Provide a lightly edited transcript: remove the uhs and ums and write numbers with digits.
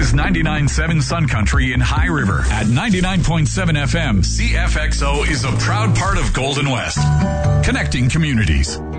is 99.7 Sun Country in High River. At 99.7 FM, CFXO is a proud part of Golden West. Connecting communities.